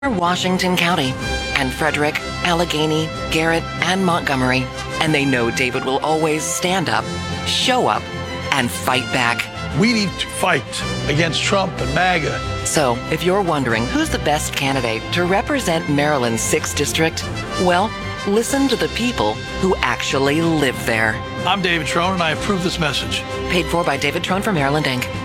Washington County, and Frederick, Allegheny, Garrett, and Montgomery. And they know David will always stand up, show up, and fight back. We need to fight against Trump and MAGA. So, if you're wondering who's the best candidate to represent Maryland's 6th District, well, listen to the people who actually live there. I'm David Trone, and I approve this message. Paid for by David Trone for Maryland, Inc.